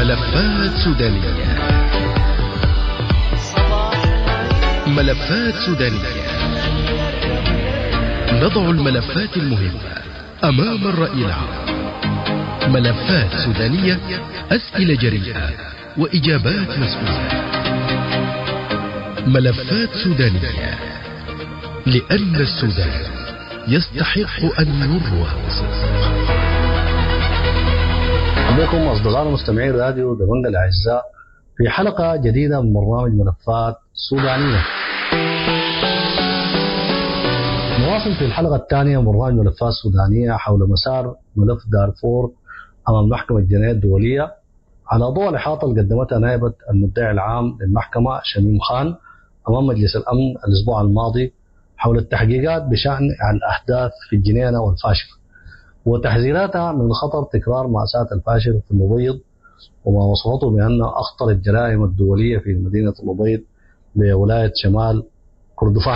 ملفات سودانية. ملفات سودانية، نضع الملفات المهمة أمام الرأي العام. ملفات سودانية، أسئلة جريئة وإجابات مسؤولة. ملفات سودانية، لأن السودان يستحق أن يروى. بكم أصدقائنا مستمعي راديو دمنة الأعزاء في حلقة جديدة من برنامج ملفات سودانية. نواصل في الحلقة الثانية من برنامج ملفات سودانية حول مسار ملف دارفور أمام المحكمة الجنائية الدولية، على ضوء الإحاطة اللي قدمتها نائبة المدعي العام للمحكمة شميم خان أمام مجلس الأمن الأسبوع الماضي حول التحقيقات بشأن الأحداث في الجنينة والفاشر، وتحذيراتها من خطر تكرار مأساة الفاشر في الأبيض، وما وصفته بأنه أخطر الجرائم الدولية في مدينة الأبيض بولاية شمال كردفان.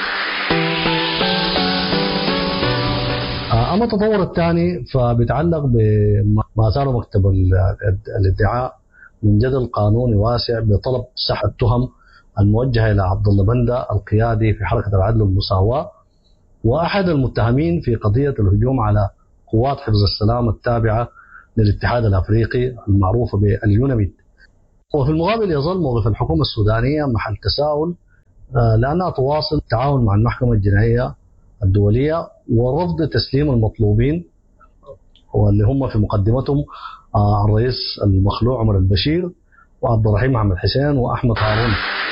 أما التطور الثاني فبيتعلق بما أثاره مكتب الادعاء من جدل قانوني واسع بطلب سحب التهم الموجهة إلى عبد الله بندة القيادي في حركة العدل والمساواة، وأحد المتهمين في قضية الهجوم على قوات حفظ السلام التابعة للاتحاد الأفريقي المعروفة باليوناميد. وفي المقابل يظل موقف الحكومة السودانية محل تساؤل، لأنها تواصل التعاون مع المحكمة الجنائية الدولية ورفض تسليم المطلوبين، واللي هم في مقدمتهم الرئيس المخلوع عمر البشير وعبد الرحيم محمد حسين وأحمد هارون.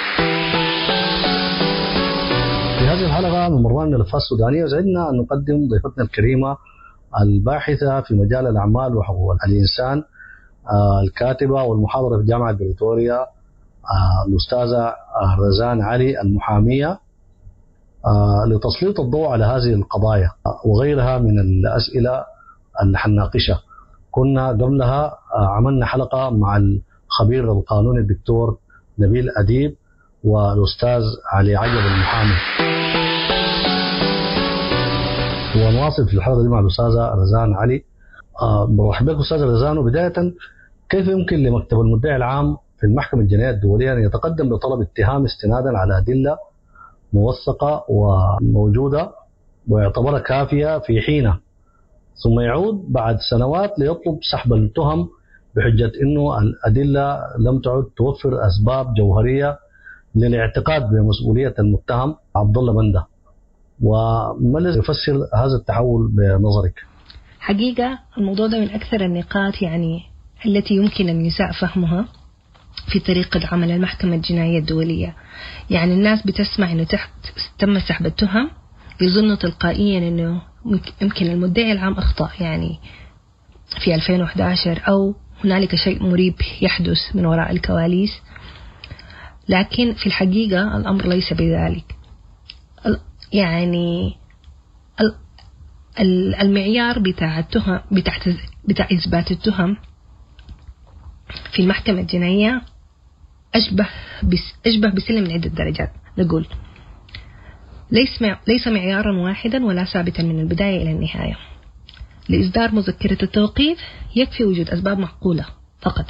في هذه الحلقة من برنامج ملفات سودانية يسعدنا أن نقدم ضيفتنا الكريمة الباحثة في مجال الأعمال وحقوق الإنسان، الكاتبة والمحاضرة في جامعة بريتوريا، الأستاذة رزان علي المحامية، لتسليط الضوء على هذه القضايا وغيرها من الأسئلة اللي حنناقشها. كنا قبلها عملنا حلقة مع الخبير القانوني الدكتور نبيل أديب والأستاذ علي عجب المحامي، ونواصل في الحلقة دي مع الأستاذة رزان علي. برحب بك أستاذة رزان. وبداية، كيف يمكن لمكتب المدعي العام في المحكمة الجنائية الدولية أن يتقدم بطلب اتهام استنادا على أدلة موثقة وموجودة ويعتبرها كافية في حينه، ثم يعود بعد سنوات ليطلب سحب التهم بحجة أنه الأدلة لم تعد توفر أسباب جوهرية للاعتقاد بمسؤولية المتهم عبد الله بندة؟ وما الذي يفسر هذا التحول بنظرك؟ حقيقة الموضوع ده من أكثر النقاط التي يمكن النساء فهمها في طريقة عمل المحكمة الجنائية الدولية. الناس بتسمع أنه تم سحب التهم يظنوا تلقائيا أنه يمكن المدعي العام أخطأ في 2011، أو هنالك شيء مريب يحدث من وراء الكواليس. لكن في الحقيقة الأمر ليس بذلك. المعيار بتاع إثبات التهم في المحكمة الجنائية أشبه بسلم من عدة درجات. نقول ليس معيارا واحدا ولا ثابتا من البداية إلى النهاية. لإصدار مذكرة التوقيف يكفي وجود أسباب معقولة فقط،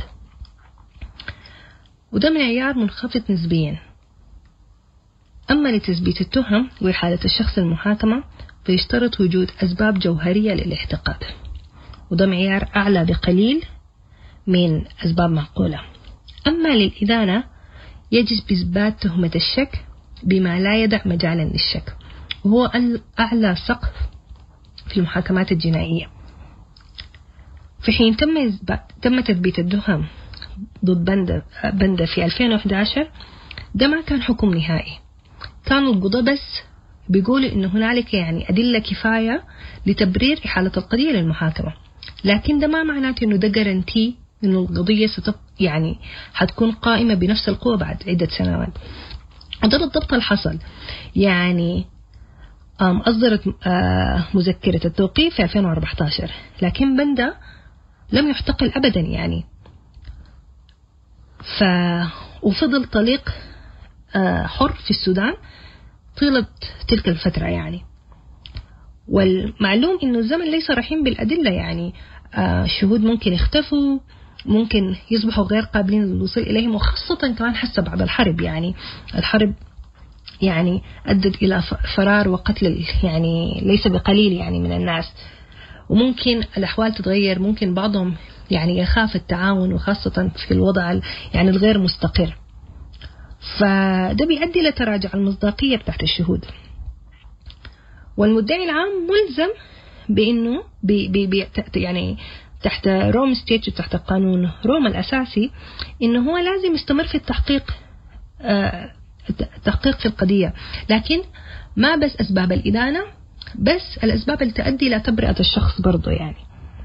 وده معيار منخفض نسبيا. أما لتثبيت التهم وإحالة الشخص المحاكمة فيشترط وجود أسباب جوهرية للاحتقاد، وده معيار أعلى بقليل من أسباب معقولة. أما للإدانة يجب إثبات تهمة الشك بما لا يدع مجالا للشك، وهو أعلى سقف في المحاكمات الجنائية. في حين تم تثبيت التهم ضد بندة في 2011، ده ما كان حكم نهائي، كانوا القضاة بس بيقولوا إنه هنالك أدلة كفاية لتبرير إحالة القضية للمحاكمة، لكن ده ما معناته إنه ده جارنتي إنه القضية حتكون قائمة بنفس القوة بعد عدة سنوات. وده بالضبط الحصل. أصدرت مذكرة التوقيف في 2014، لكن بندة لم يحتقل أبدا وفضل طليق حر في السودان طيلة تلك الفترة والمعلوم إنه الزمن ليس رحيم بالأدلة. الشهود ممكن يختفوا، ممكن يصبحوا غير قابلين للوصول إليهم، وخاصة كمان حتى بعد الحرب. يعني الحرب يعني أدت إلى فرار وقتل يعني ليس بقليل يعني من الناس، وممكن الأحوال تتغير، ممكن بعضهم يعني يخاف التعاون، وخاصة في الوضع يعني الغير مستقر. فده بيؤدي لتراجع المصداقية بتاعت الشهود. والمدعي العام ملزم بأنه يعني تحت روم ستيتش، تحت قانون روما الأساسي، إنه هو لازم يستمر في التحقيق في القضية، لكن ما بس أسباب الإدانة، بس الأسباب اللي تؤدي إلى تبرئة الشخص برضو يعني.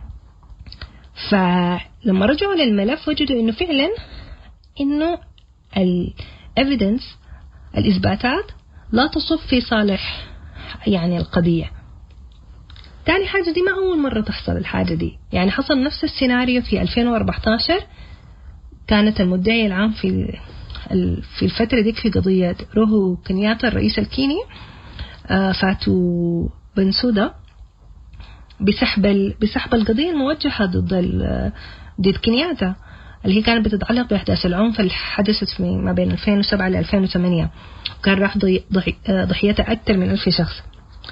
فلما رجعوا للملف وجدوا إنه فعلا إنه الإيفيدنس، الإثباتات لا تصب في صالح يعني القضية. تاني حاجة، دي ما أول مرة تحصل الحاجة دي، يعني حصل نفس السيناريو في 2014. كانت المدعي العام في الفترة ديك في قضية روهو كنياتا الرئيس الكيني فاتو بنسودا بسحب القضية الموجهة ضد كنياتا، اللي هي كانت بتتعلق بأحداث العنف اللي حدثت ما بين 2007 ل 2008، وكان راح ضحيتها أكثر من 1000 شخص.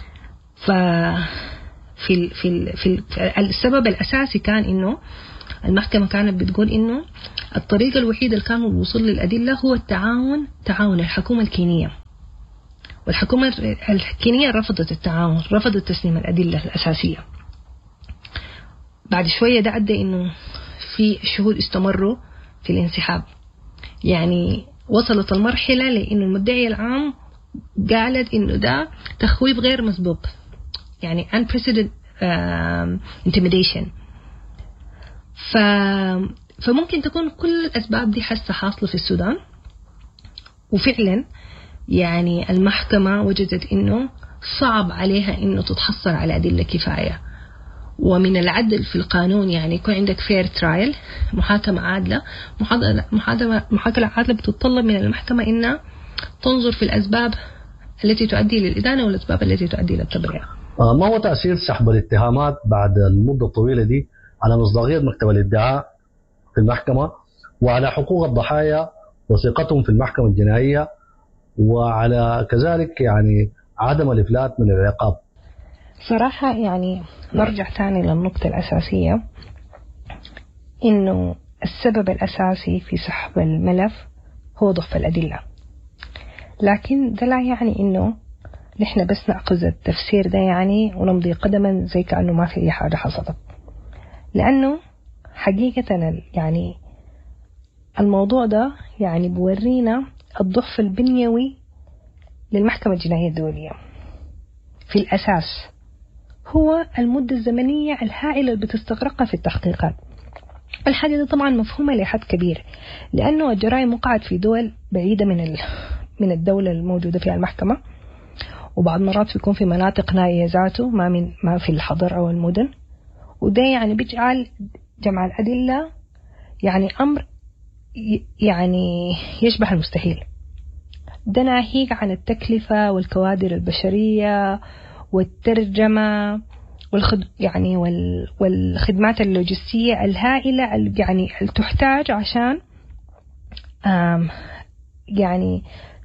في السبب الأساسي كان إنه المحكمة كانت بتقول إنه الطريقة الوحيدة اللي كانوا الوصول للأدلة هو تعاون الحكومة الكينية، والحكومة الكينية رفضت التعاون، رفضت تسليم الأدلة الأساسية. بعد شوية ده أدى إنه في الشهود استمروا في الانسحاب، يعني وصلت المرحلة لأن المدعي العام قالت إنه ده تخويف غير مسبوق، يعني unprecedented intimidation. فممكن تكون كل الأسباب دي حاسة حاصلة في السودان، وفعلا يعني المحكمة وجدت إنه صعب عليها إنه تتحصل على أدلة كفاية. ومن العدل في القانون يعني يكون عندك fair trial، محاكمة عادلة. محاكمة عادلة بتتطلب من المحكمة إنها تنظر في الأسباب التي تؤدي للإدانة والأسباب التي تؤدي للتبرئة. ما هو تأثير سحب الاتهامات بعد المدة الطويلة دي على مصداقية مكتب الادعاء في المحكمة، وعلى حقوق الضحايا وثقتهم في المحكمة الجنائية، وعلى كذلك يعني عدم الإفلات من العقاب؟ صراحة يعني نرجع ثاني للنقطة الأساسية، إنه السبب الأساسي في سحب الملف هو ضعف الأدلة، لكن ده لا يعني إنه نحن بس نأخذ التفسير ده يعني ونمضي قدما زي كأنه ما في أي حاجة حصلت. لأنه حقيقة يعني الموضوع ده يعني بورينا الضعف البنيوي للمحكمة الجنائية الدولية. في الأساس هو المدة الزمنية الهائلة اللي بتستغرقها في التحقيقات. الحاجة دي طبعا مفهومة لحد كبير، لأنه الجرائم وقعت في دول بعيدة من الدولة الموجودة فيها المحكمة، وبعض مرات بيكون في مناطق نائية ذاته ما في الحضر أو المدن، وده يعني بيجعل جمع الأدلة يعني أمر يعني يشبه المستحيل. ده ناهيك عن التكلفة والكوادر البشرية والترجمة والخدمات اللوجستية الهائلة اللي تحتاج عشان يعني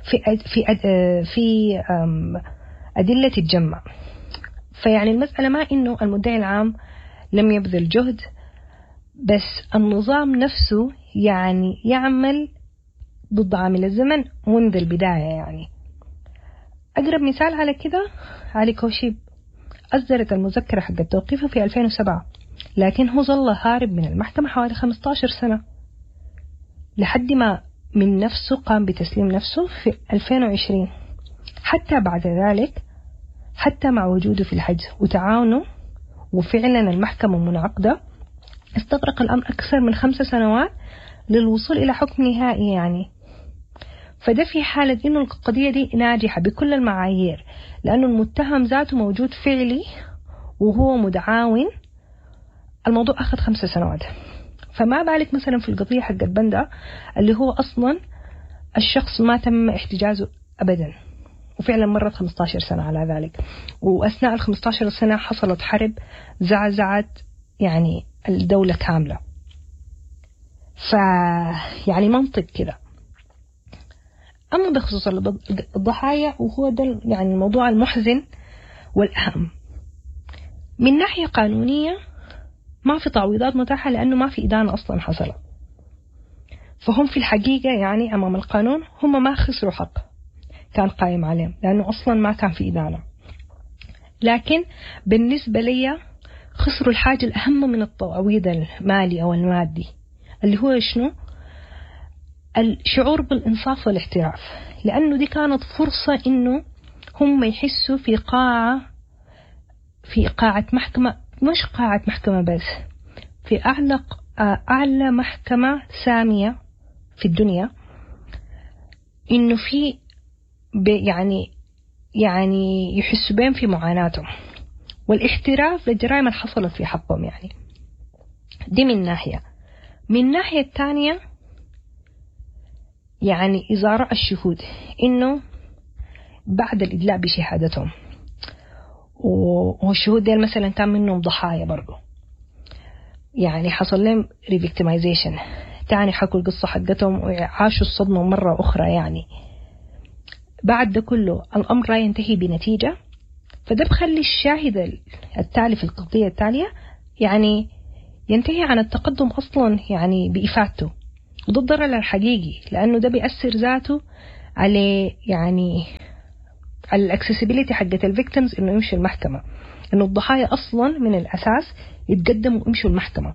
في أدلة تتجمع. فيعني المسألة ما إنه المدعي العام لم يبذل جهد، بس النظام نفسه يعني يعمل ضد عامل الزمن منذ البداية. يعني أقرب مثال على كده علي كوشيب، أصدرت المذكرة حق التوقيف في 2007، لكن هو ظل هارب من المحكمة حوالي 15 سنة لحد ما من نفسه قام بتسليم نفسه في 2020. حتى بعد ذلك، حتى مع وجوده في الحجز وتعاونه وفعلا المحكمة منعقدة، استغرق الأمر أكثر من 5 سنوات للوصول إلى حكم نهائي. يعني فده في حالة إنه القضية دي ناجحة بكل المعايير، لأنه المتهم ذاته موجود فعلي وهو متعاون. الموضوع أخذ 5 سنوات، فما بالك مثلا في القضية حق بندا اللي هو أصلا الشخص ما تم احتجازه أبدا، وفعلا مرت 15 سنة على ذلك. وأثناء 15 سنة حصلت حرب زعزعت يعني الدولة كاملة. يعني منطق كده. أما بخصوص الضحايا، وهو ده يعني الموضوع المحزن والأهم، من ناحية قانونية ما في تعويضات متاحة لأنه ما في إدانة أصلا حصلت. فهم في الحقيقة يعني أمام القانون هم ما خسروا حق كان قائم عليهم لأنه أصلا ما كان في إدانة. لكن بالنسبة لي خسروا الحاجة الأهم من التعويض المالي أو المادي، اللي هو شنو؟ الشعور بالإنصاف والاحتراف، لأنه دي كانت فرصة إنه هم يحسوا في قاعة محكمة، مش قاعة محكمة بس، في أعلى محكمة سامية في الدنيا، إنه في يعني يحسوا بهم في معاناتهم والاحتراف للجرائم اللي حصلت في حقهم. يعني دي من ناحية الثانية يعني إذا رأى الشهود إنه بعد الإدلاء بشهادتهم، والشهود ديل مثلا كان منهم ضحايا برضو، يعني حصل لهم ريفيكتمايزيشن تاني، حكوا القصة حقتهم وعاشوا الصدمة مرة أخرى، يعني بعد ده كله الأمر لا ينتهي بنتيجة، فده بخلي الشاهد التالي في القضية التالية يعني ينتهي عن التقدم أصلا يعني بإفادته، وده الضرر الحقيقي، لأنه ده بيأثر ذاته على يعني على الأكسسبيليتي حقت الفيكتيمز إنه يمشوا المحكمة، إنه الضحايا أصلا من الأساس يتقدموا ويمشوا المحكمة.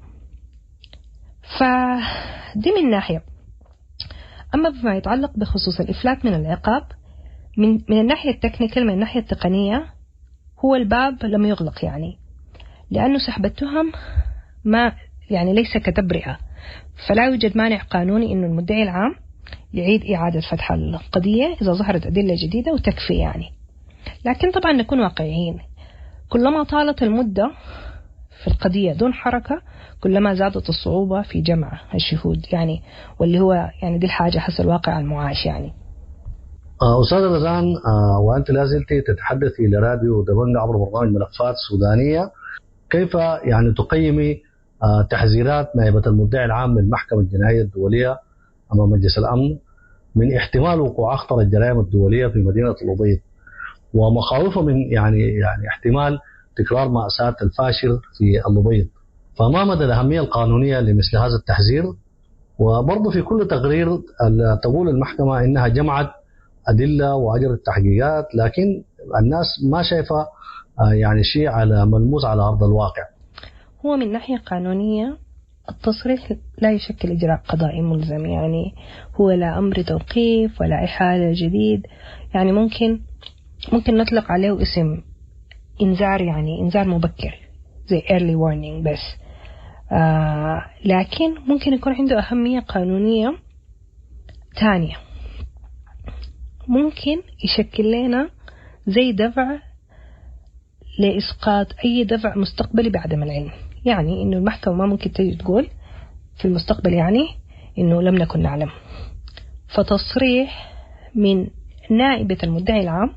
فدي من ناحية. أما بما يتعلق بخصوص الإفلات من العقاب من الناحية التكنيكال، من الناحية التقنية، هو الباب لم يغلق، يعني لأنه سحب التهم ما يعني ليس كتبرئة، فلا يوجد مانع قانوني إنه المدعي العام يعيد إعادة فتح القضية إذا ظهرت أدلة جديدة وتكفي يعني. لكن طبعا نكون واقعيين، كلما طالت المدة في القضية دون حركة كلما زادت الصعوبة في جمع الشهود، يعني واللي هو يعني دي الحاجة حسب الواقع المعاش. يعني أستاذ رزان، وأنت لازلت تتحدثي لراديو دبنجة عبر برنامج ملفات سودانية، كيف يعني تقيمي تحذيرات نائبة المدعي العام للمحكمة الجنائية الدولية أمام مجلس الأمن من احتمال وقوع أخطر الجرائم الدولية في مدينة الأبيض، ومخاوفه من يعني احتمال تكرار مأساة الفاشر في الأبيض؟ فما مدى الأهمية القانونية لمثل هذا التحذير؟ وبرضه في كل تقرير تقول المحكمة إنها جمعت أدلة وأجرت تحقيقات، لكن الناس ما شايفة يعني شيء على ملموس على أرض الواقع. هو من ناحية قانونية التصريح لا يشكل إجراء قضائي ملزم، يعني هو لا أمر توقيف ولا إحالة جديد، يعني ممكن نطلق عليه اسم إنذار، يعني إنذار مبكر زي early warning بس. لكن ممكن يكون عنده أهمية قانونية تانية، ممكن يشكل لنا زي دفع لإسقاط أي دفع مستقبلي بعدم العلم، يعني إنه المحكمة ما ممكن تجي تقول في المستقبل يعني إنه لم نكن نعلم. فتصريح من نائبة المدعي العام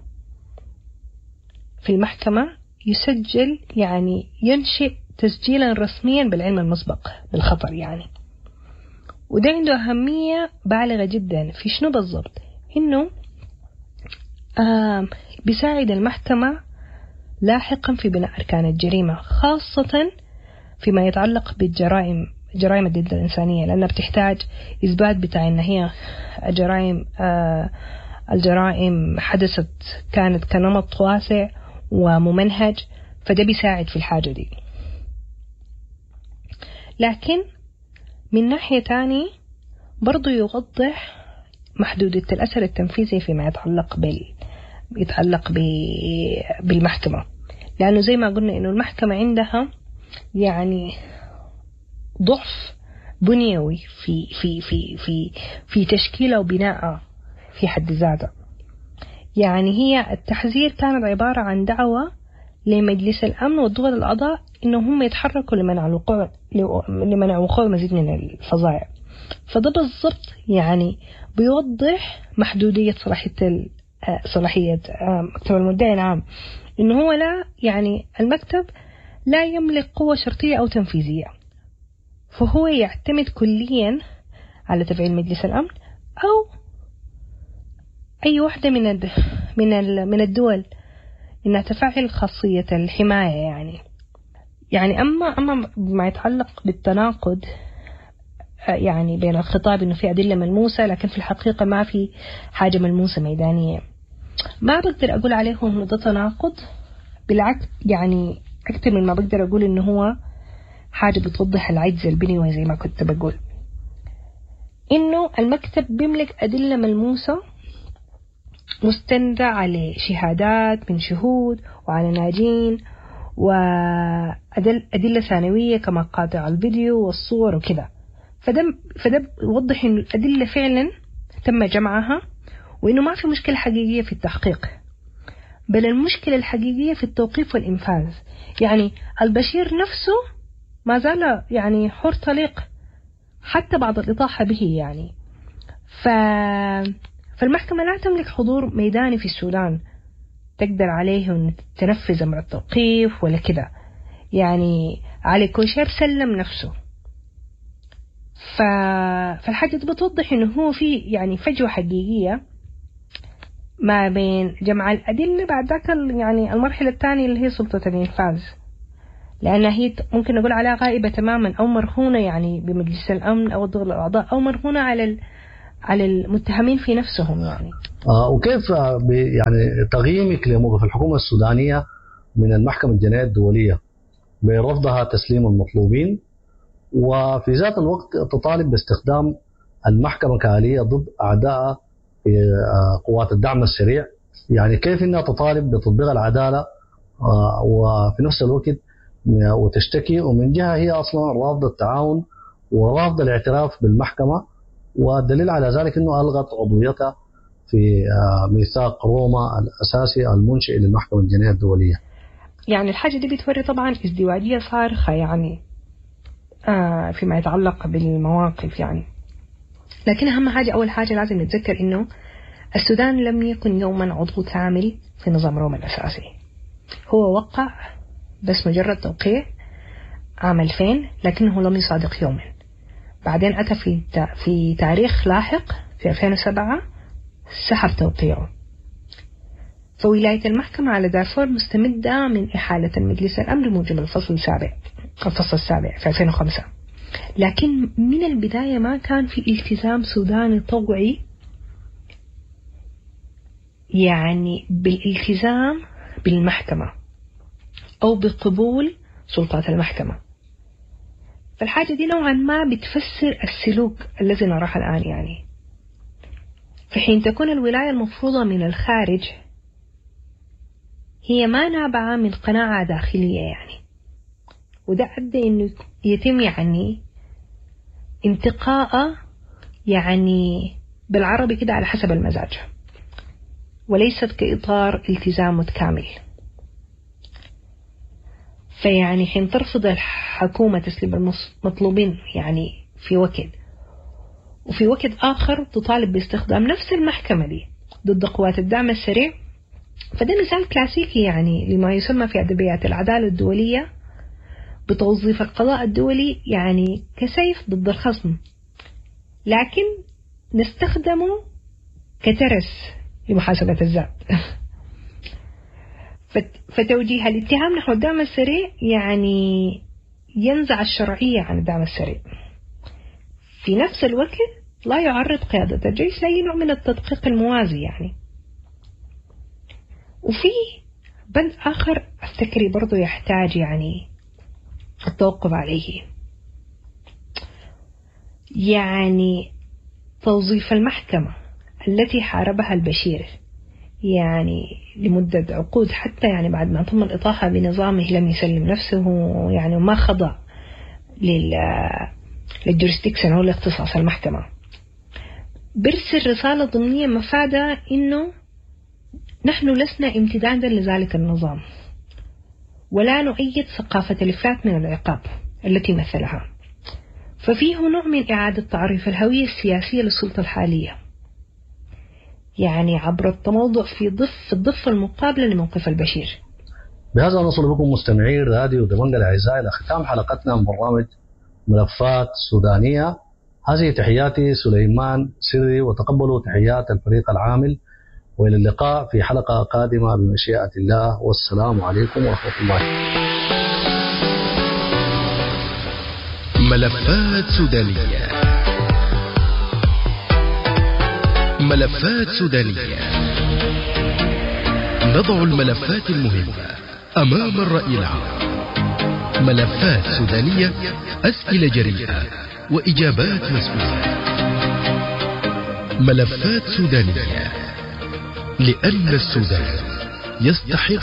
في المحكمة يسجل يعني ينشئ تسجيلا رسميا بالعلم المسبق بالخطر يعني، وده عنده أهمية بالغة جدا في شنو بالضبط؟ إنه بيساعد المحكمة لاحقا في بناء أركان الجريمة، خاصة فيما يتعلق جرائم ضد الإنسانية، لأنها بتحتاج إثبات بتاع إن هي الجرائم حدثت كانت كنمط واسع وممنهج، فده بيساعد في الحاجة دي. لكن من ناحية تاني برضو يوضح محدودية الأثر التنفيذي فيما يتعلق بالمحكمة، لأنه زي ما قلنا إنه المحكمة عندها يعني ضعف بنيوي في في في في في تشكيلها وبنائها في حد ذاتها. يعني هي التحذير كانت عبارة عن دعوة لمجلس الأمن والدول الأعضاء إنهم هم يتحركوا لمنع وقوع مزيد من الفظائع. فده بالضبط يعني بيوضح محدودية صلاحية مكتب المدعي العام، إنه هو لا يعني المكتب لا يملك قوة شرطية أو تنفيذية، فهو يعتمد كليا على تفعيل مجلس الأمن أو أي واحدة من الدول إنها تفعل خاصية الحماية. يعني أما ما يتعلق بالتناقض يعني بين الخطاب إنه في أدلة ملموسة لكن في الحقيقة ما في حاجة ملموسة ميدانية، ما بقدر أقول عليه إنه ده تناقض. بالعكس يعني أكثر من ما بقدر أقول إنه هو حاجة بتوضح العجز البنيوي زي ما كنت بقول، إنه المكتب بيملك أدلة ملموسة مستندة على شهادات من شهود وعلى ناجين وأدلة ثانوية كما قاطع الفيديو والصور وكذا. فده يوضح إنه الأدلة فعلا تم جمعها وإنه ما في مشكلة حقيقية في التحقيق، بل المشكلة الحقيقية في التوقيف والإنفاذ. يعني البشير نفسه ما زال يعني حر طليق حتى بعد الإطاحة به يعني. فالمحكمة لا تملك حضور ميداني في السودان تقدر عليه أن تنفذ مع التوقيف ولا كده. يعني علي كوشير سلم نفسه. فالحاجة بتوضح أنه هو في يعني فجوة حقيقية ما بين جمع الأدلة بعد ذاك يعني المرحلة الثانية اللي هي سلطة الإنفاذ، لأنها هي ممكن نقول عليها غائبة تماما أو مرهونة يعني بمجلس الأمن أو الدول الأعضاء أو مرهونة على المتهمين في نفسهم يعني. وكيف يعني تقييمك لموقف الحكومة السودانية من المحكمة الجنائية الدولية برفضها تسليم المطلوبين وفي ذات الوقت تطالب باستخدام المحكمة كآلية ضد أعداء قوات الدعم السريع؟ يعني كيف إنها تطالب بتطبيق العدالة وفي نفس الوقت وتشتكي، ومن جهة هي أصلا رافضة التعاون ورافضة الاعتراف بالمحكمة، والدليل على ذلك أنه ألغت عضويتها في ميثاق روما الأساسي المنشئ للمحكمة الجنائية الدولية. يعني الحاجة دي بتوري طبعا ازدواجية صارخة يعني فيما يتعلق بالمواقف يعني. لكن أهم حاجة أول حاجة لازم نتذكر إنه السودان لم يكن يوما عضو كامل في نظام روما الأساسي. هو وقع بس مجرد توقيع عام 2000 لكنه لم يصادق يوما. بعدين أتى في تاريخ لاحق في 2007 سحب توقيعه. فولاية المحكمة على دارفور مستمدة من إحالة المجلس الأمن بموجب الفصل السابع في 2005. لكن من البداية ما كان في التزام سوداني طوعي يعني بالالتزام بالمحكمة أو بقبول سلطات المحكمة. فالحاجة دي نوعا ما بتفسر السلوك الذي نراه الآن يعني. في حين تكون الولاية المفروضة من الخارج هي ما نابعة من قناعة داخلية يعني، وده أدى إنه يتم يعني انتقاء يعني بالعربي كده على حسب المزاج وليست كإطار التزام متكامل. فيعني حين ترفض الحكومة تسليم المطلوبين يعني في وقت وفي وقت آخر تطالب باستخدام نفس المحكمة دي ضد قوات الدعم السريع، فده مثال كلاسيكي يعني لما يسمى في أدبيات العدالة الدولية بتوظيف القضاء الدولي يعني كسيف ضد الخصم، لكن نستخدمه كترس لمحاسبة الذات. فتوجيه الاتهام نحو الدعم السريع يعني ينزع الشرعية عن الدعم السريع، في نفس الوقت لا يعرض قيادة الجيش لأي نوع من التدقيق الموازي يعني. وفي بند آخر أفتكري برضو يحتاج يعني التوقف عليه، يعني توظيف المحكمة التي حاربها البشير يعني لمدة عقود، حتى يعني بعد ما تم الإطاحة بنظامه لم يسلم نفسه يعني ما خضع للجوريستيكشن أو لاختصاص المحكمة. برسل رسالة ضمنية مفادة إنه نحن لسنا امتدادا لذلك النظام ولا نؤيد ثقافة الإفلات من العقاب التي مثلها. ففيه نوع من إعادة تعريف الهوية السياسية للسلطة الحالية يعني عبر التموضع في الضفة المقابلة لموقف البشير. بهذا نصل بكم مستمعي راديو دمنق الأعزاء إلى ختام حلقتنا من برنامج ملفات سودانية. هذه تحياتي سليمان سري، وتقبلوا تحيات الفريق العامل، وإلى اللقاء في حلقة قادمة بمشيئة الله، والسلام عليكم ورحمة الله. ملفات سودانية. ملفات سودانية. نضع الملفات المهمة أمام الرأي العام. ملفات سودانية، أسئلة جريئة وإجابات مسؤولة. ملفات سودانية، لأن السودان يستحق